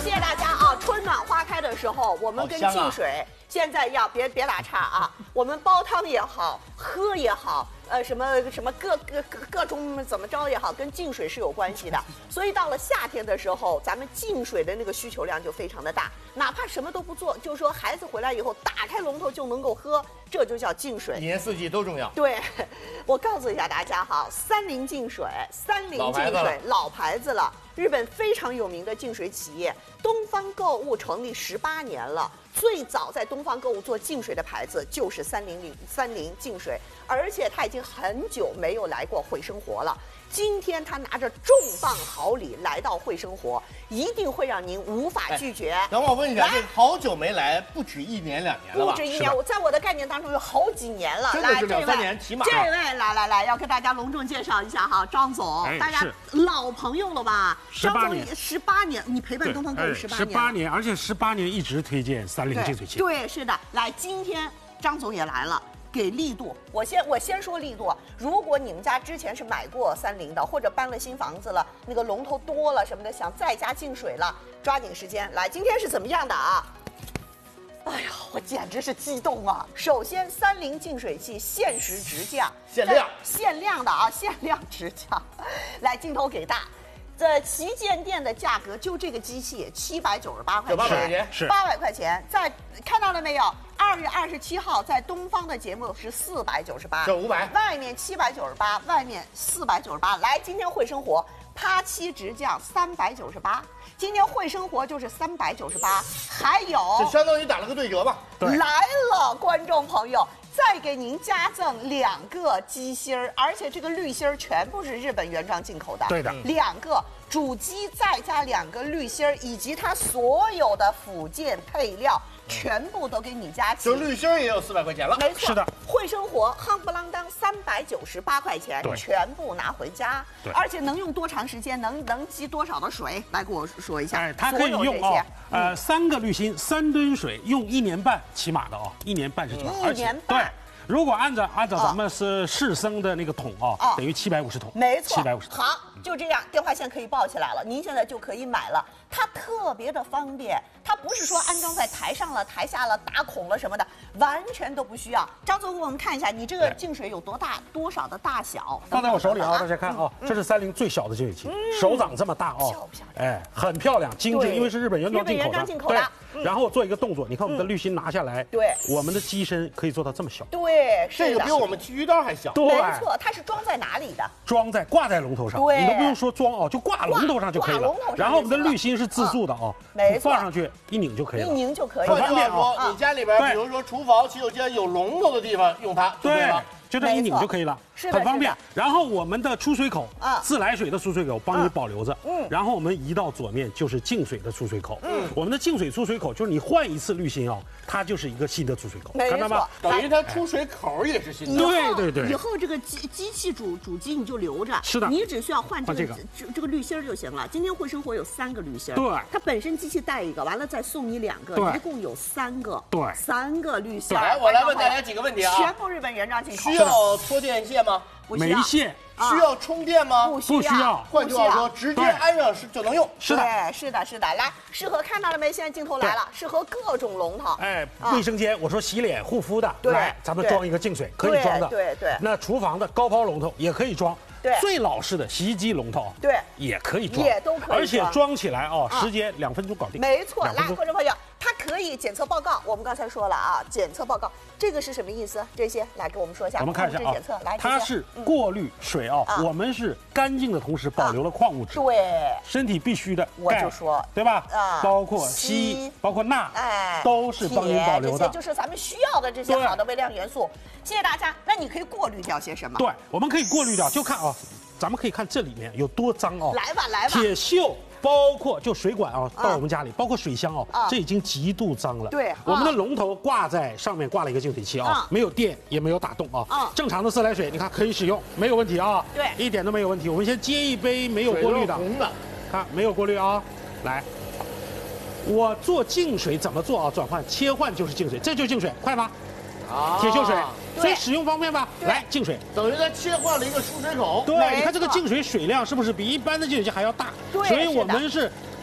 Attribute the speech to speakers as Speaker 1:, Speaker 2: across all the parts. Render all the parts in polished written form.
Speaker 1: 谢谢大家啊！春暖花开的时候，我们跟净水现在要别打岔啊，我们煲汤也好，喝也好。什么各种怎么着也好，跟净水是有关系的。所以到了夏天的时候，咱们净水的那个需求量就非常的大。哪怕什么都不做，就说孩子回来以后打开龙头就能够喝，这就叫净水。
Speaker 2: 一年四季都重要。
Speaker 1: 对，我告诉一下大家哈，三菱净水，老牌子了，日本非常有名的净水企业，东方购物成立18年了。最早在东方购物做净水的牌子就是三菱净水，而且它已经很久没有来过惠生活了。今天他拿着重磅好礼来到惠生活，一定会让您无法拒绝。
Speaker 2: 等我问一下，这好久没来，不止1年2年了吧？
Speaker 1: 不止1年，在我的概念当中有好几年了。
Speaker 2: 真的是2、3年起码。
Speaker 1: 这位来，要跟大家隆重介绍一下哈，张总，大家老朋友了吧？18年，你陪伴东方购物18年，
Speaker 3: 而且18年一直推荐三菱净水器。
Speaker 1: 对，是的。来，今天张总也来了。给力度，我先说力度。如果你们家之前是买过三菱的，或者搬了新房子了，那个龙头多了什么的，想再加净水了，抓紧时间来。今天是怎么样的啊？哎呀，我简直是激动啊！首先，三菱净水器限时直降，限量的啊，限量直降。来，镜头给大。这旗舰店的价格就这个机器798块钱，
Speaker 2: 是
Speaker 1: 800块钱。在看到了没有？2月27号在东方的节目是498，
Speaker 2: 这500，
Speaker 1: 外面798，外面498。来，今天惠生活趴期直降398，今天惠生活就是398，还有
Speaker 2: 这相当于打了个对折吧？
Speaker 1: 来了，观众朋友。再给您加赠2个机芯儿，而且这个滤芯儿全部是日本原装进口的。
Speaker 3: 对的
Speaker 1: ，2个主机再加2个滤芯儿，以及它所有的附件配料，全部都给你加齐。
Speaker 2: 就滤芯儿也有400块钱了。
Speaker 1: 没错，
Speaker 3: 是的。
Speaker 1: 惠生活夯不啷当398块钱，全部拿回家。
Speaker 3: 对，
Speaker 1: 而且能用多长时间？能积多少的水？来给我说一下。
Speaker 3: 哎，它可以用3个滤芯，3吨水，用1年半起码的哦，1年半是起码。
Speaker 1: 1年半。
Speaker 3: 对。如果按照咱们是市升的那个桶啊，等于750桶，
Speaker 1: 没错
Speaker 3: ，750桶。
Speaker 1: 好，就这样，电话线可以报起来了，您现在就可以买了。它特别的方便，它不是说安装在台上了、台下了、打孔了什么的，完全都不需要。张总，给我们看一下，你这个净水有多少的大小？
Speaker 3: 放在我手里啊，大家看啊，这是三菱最小的净水器，手掌这么大哦，
Speaker 1: 漂不漂亮？
Speaker 3: 哎，很漂亮，精致，因为是日本原装进口的。对，然后我做一个动作，你看我们的滤芯拿下来，
Speaker 1: 对，
Speaker 3: 我们的机身可以做到这么小。
Speaker 1: 对，
Speaker 2: 这个比我们剃须刀还小。
Speaker 3: 对，
Speaker 1: 没错，它是装在哪里的？
Speaker 3: 挂在龙头上，
Speaker 1: 对，
Speaker 3: 你都不用说装哦，就挂龙头上就可以了。然后我们的滤芯是自助的哦，
Speaker 1: 没错，
Speaker 3: 放上去一拧就可以了，
Speaker 1: 一拧就可以。
Speaker 2: 换句话说，你家里边比如说厨房、洗手间有龙头的地方，用它就对了。
Speaker 3: 就这一拧就可以了，很方便。然后我们的出水口，自来水的出水口帮你保留着。然后我们移到左面就是净水的出水口。我们的净水出水口就是你换一次滤芯啊，它就是一个新的出水口，看到吗？
Speaker 2: 等于它出水口也是新的。
Speaker 3: 对。
Speaker 1: 以后这个机器主机你就留着，
Speaker 3: 是的，
Speaker 1: 你只需要换这个滤芯就行了。今天惠生活有3个滤芯，
Speaker 3: 对，
Speaker 1: 它本身机器带1个，完了再送你2个，一共有3个，
Speaker 3: 对
Speaker 1: ，3个滤芯。
Speaker 2: 来，我来问大家几个问题啊，
Speaker 1: 全部日本原装进口。
Speaker 2: 需要拖电线吗？
Speaker 3: 没线。
Speaker 2: 需要充电吗？
Speaker 1: 不需
Speaker 3: 要。
Speaker 2: 换句话说，直接安上就能用。
Speaker 3: 是的，
Speaker 1: 是的。来，适合看到了没？现在镜头来了，适合各种龙头。
Speaker 3: 哎，卫生间，我说洗脸护肤的，来，咱们装一个净水可以装的。
Speaker 1: 对。
Speaker 3: 那厨房的高抛龙头也可以装。
Speaker 1: 对，
Speaker 3: 最老式的洗衣机龙头，
Speaker 1: 对，
Speaker 3: 也可以装，
Speaker 1: 也都可以，
Speaker 3: 而且装起来哦，时间2分钟搞定。
Speaker 1: 没错，来，观众朋友，它可以检测报告。我们刚才说了啊，检测报告这个是什么意思？这些来给我们说一下。
Speaker 3: 我们看一下啊，
Speaker 1: 检测来，
Speaker 3: 它是过滤水啊，我们是干净的同时保留了矿物质，
Speaker 1: 对，
Speaker 3: 身体必须的，
Speaker 1: 我就说
Speaker 3: 对吧？包括硒，包括钠，都是帮您保留的，
Speaker 1: 这些就是咱们需要的这些好的微量元素。谢谢大家。那你可以过滤掉些什么？
Speaker 3: 对，我们可以过滤掉，就看啊。咱们可以看这里面有多脏哦！
Speaker 1: 来吧，
Speaker 3: 铁锈，包括就水管啊，到我们家里，包括水箱哦，这已经极度脏了。
Speaker 1: 对，
Speaker 3: 我们的龙头挂在上面，挂了一个净水器啊，没有电也没有打洞啊，正常的自来水，你看可以使用，没有问题啊。
Speaker 1: 对，
Speaker 3: 一点都没有问题。我们先接一杯没有过滤的，
Speaker 2: 红的，
Speaker 3: 看没有过滤啊。来，我做净水怎么做啊？转换切换就是净水，这就是净水，快吗？铁锈水。所以使用方便吧？来，净水
Speaker 2: 等于它切换了一个输水口。
Speaker 3: 对，你看这个净水水量是不是比一般的净水器还要大？
Speaker 1: 对，
Speaker 3: 所以我们是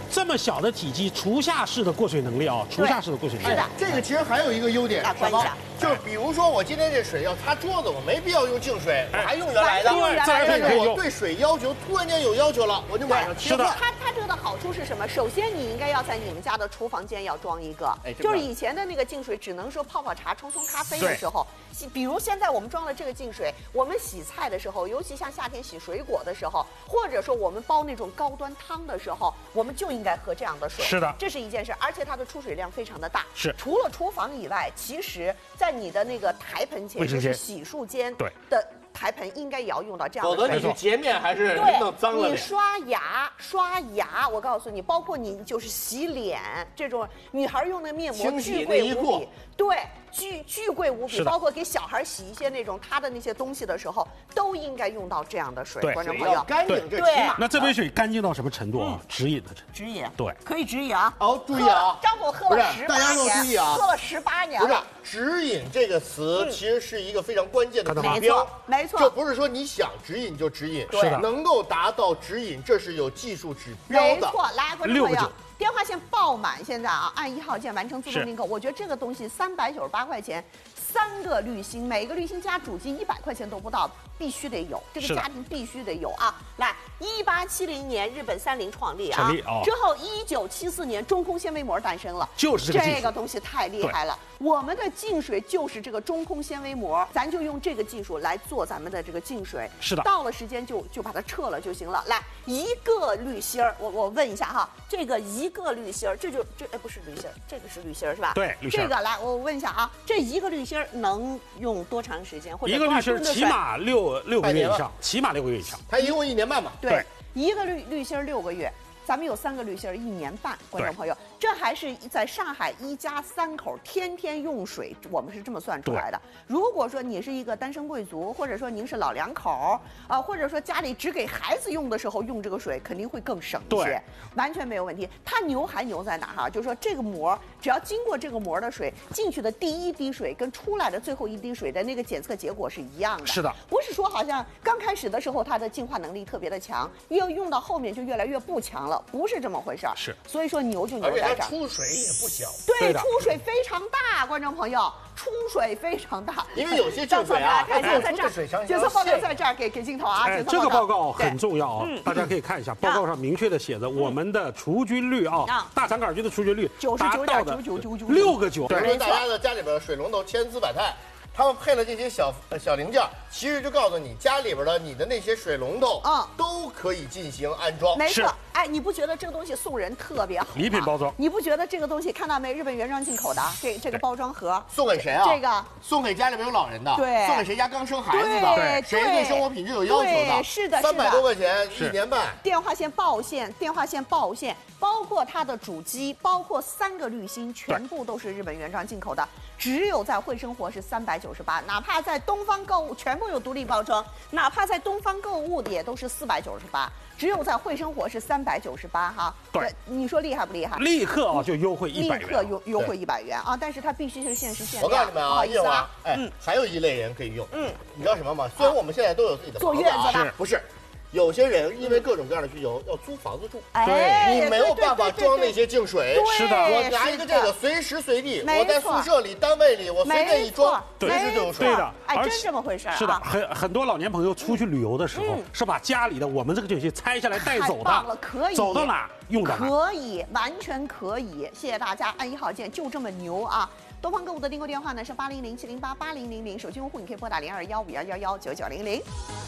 Speaker 3: 这么小的体积，厨下式的过水能力啊，厨下式的过水能力。
Speaker 1: 是的，
Speaker 2: 这个其实还有一个优点，
Speaker 1: 关一下，
Speaker 2: 就是比如说我今天这水要擦桌子，我没必要用净水，我还用原来的，但是我对水要求突然间有要求了，我就马上切换。
Speaker 1: 它这个的好处是什么？首先你应该要在你们家的厨房间要装一个，就是以前的那个净水只能说泡泡茶、冲咖啡的时候，比如现在我们装了这个净水，我们洗菜的时候，尤其像夏天洗水果的时候，或者说我们煲那种高端汤的时候，我们就应该喝这样的水。
Speaker 3: 是的，
Speaker 1: 这是一件事，而且它的出水量非常的大。
Speaker 3: 是，
Speaker 1: 除了厨房以外，其实在你的那个台盆前，就是洗漱间的台盆应该也要用到这样的水，
Speaker 2: 否则你去洁面还是弄脏了。
Speaker 1: 你刷牙，我告诉你，包括你就是洗脸这种，女孩用的面膜巨贵无比，对，巨贵无比，包括给小孩洗一些那种他的那些东西的时候，都应该用到这样的水。观众朋友，
Speaker 2: 干净这起码。
Speaker 3: 那这杯水干净到什么程度啊？直饮的程度。
Speaker 1: 直饮，
Speaker 3: 对，
Speaker 1: 可以直饮啊。
Speaker 2: 哦，注意啊，
Speaker 1: 张总喝了18年，
Speaker 2: 大家要注意啊，
Speaker 1: 喝了18年。
Speaker 2: 不是，直饮这个词其实是一个非常关键的指标，
Speaker 1: 没错，
Speaker 2: 这不是说你想直饮就直饮，
Speaker 3: 是的，
Speaker 2: 能够达到直饮，这是有技术指标的。
Speaker 1: 没错，来，观众朋友。
Speaker 3: 6个9。
Speaker 1: 电话线爆满，现在啊，按1号键完成自动订购。我觉得这个东西398块钱，3个滤芯，每个滤芯加主机100块钱都不到，必须得有，这个家庭必须得有啊！来，1870年日本30创立啊，之后1974年中空纤维膜诞生了，
Speaker 3: 就是
Speaker 1: 这个东西太厉害了。我们的净水就是这个中空纤维膜，咱就用这个技术来做咱们的这个净水。
Speaker 3: 是的，
Speaker 1: 到了时间就把它撤了就行了。来，一个滤芯儿，我问一下哈，这个一个滤芯儿，不是滤芯儿，这个是滤芯儿是吧？
Speaker 3: 对，滤芯儿。
Speaker 1: 这个来，我问一下啊，这一个滤芯儿能用多长时间？或者
Speaker 3: 一个滤芯儿起码6个月以上，起码6个月以上。
Speaker 2: 它一共1年半嘛？
Speaker 1: 对，一个滤芯儿6个月。 咱们有3个滤芯儿，1年半，观众朋友，这还是在上海1家3口天天用水，我们是这么算出来的。如果说你是一个单身贵族，或者说您是老两口啊，或者说家里只给孩子用的时候用这个水，肯定会更省一些，完全没有问题。它牛还牛在哪哈？就是说这个膜，只要经过这个膜的水进去的第1滴水跟出来的最后1滴水的那个检测结果是一样的。
Speaker 3: 是的，
Speaker 1: 不是说好像刚开始的时候它的净化能力特别的强，越用到后面就越来越不强了。 不是这么回事儿，
Speaker 3: 是，
Speaker 1: 所以说牛就牛在这儿，
Speaker 2: 出水也不小，
Speaker 1: 对，出水非常大，观众朋友，出水非常大，
Speaker 2: 因为有些净水啊，
Speaker 1: 看在这儿，检测报告在这儿，给镜头啊，
Speaker 3: 这个报告很重要啊，大家可以看一下，报告上明确的写着我们的除菌率啊，大肠杆菌的除菌率
Speaker 1: 99.9999
Speaker 3: 6个9，
Speaker 2: 对，大家的家里边水龙头千姿百态。 他们配了这些小零件，其实就告诉你家里边的你的那些水龙头都可以进行安装。
Speaker 1: 没错，哎，你不觉得这个东西送人特别好吗？
Speaker 3: 礼品包装，
Speaker 1: 你不觉得这个东西看到没？日本原装进口的这个包装盒，
Speaker 2: 送给谁啊？
Speaker 1: 这个
Speaker 2: 送给家里边有老人的，
Speaker 1: 对，
Speaker 2: 送给谁家刚生孩子的，谁对生活品质有要求的，
Speaker 1: 是的
Speaker 2: ，300多块钱1年半。
Speaker 1: 电话线爆线，包括它的主机，包括3个滤芯，全部都是日本原装进口的，只有在惠生活是398，哪怕在东方购物全部有独立包装，哪怕在东方购物的也都是498，只有在惠生活是398哈。
Speaker 3: 对，
Speaker 1: 你说厉害不厉害？
Speaker 3: 立刻啊就优惠100元，
Speaker 1: 立刻优惠100元啊！但是它必须是限时限量。
Speaker 2: 我告诉你们啊，
Speaker 1: 叶华，
Speaker 2: 还有一类人可以用，你知道什么吗？虽然我们现在都有自己的
Speaker 1: 坐院子的，
Speaker 2: 不是。 有些人因为各种各样的需求要租房子住，
Speaker 1: 对，
Speaker 2: 你没有办法装那些净水，
Speaker 3: 是的，
Speaker 2: 我拿一个这个随时随地，我在宿舍里、单位里，我随便一装，随时就有水。
Speaker 3: 对的，
Speaker 1: 哎，真这么回事
Speaker 3: 是的，很多老年朋友出去旅游的时候，是把家里的我们这个净水器拆下来带走的，
Speaker 1: 可以，
Speaker 3: 走到哪用到哪，
Speaker 1: 可以，完全可以。谢谢大家，按1号键就这么牛啊！东方购物的订购电话呢是800-708-8000，手机用户你可以拨打0215119900。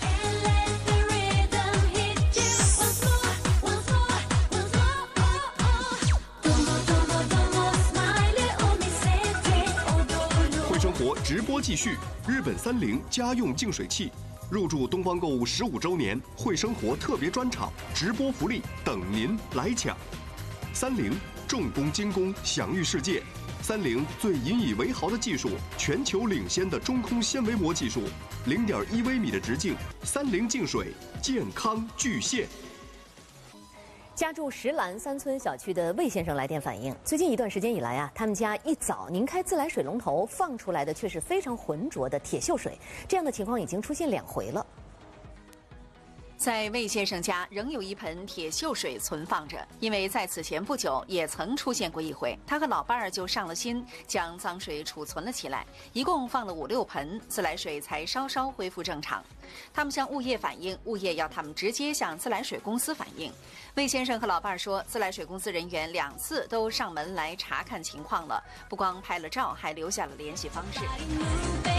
Speaker 4: 生活直播继续，日本30家用净水器入驻东方购物15周年惠生活特别专场，直播福利等您来抢。30重工精工，享誉世界。30最引以为豪的技术，全球领先的中空纤维膜技术，0.1微米的直径，30净水健康巨献。
Speaker 5: 家住石兰3村小区的魏先生来电反映，最近一段时间以来啊，他们家一早拧开自来水龙头，放出来的却是非常浑浊的铁锈水，这样的情况已经出现2回了。
Speaker 6: 在魏先生家仍有一盆铁锈水存放着，因为在此前不久也曾出现过一回，他和老伴儿就上了心，将脏水储存了起来，一共放了5、6盆，自来水才稍稍恢复正常。他们向物业反映，物业要他们直接向自来水公司反映。魏先生和老伴儿说，自来水公司人员2次都上门来查看情况了，不光拍了照，还留下了联系方式。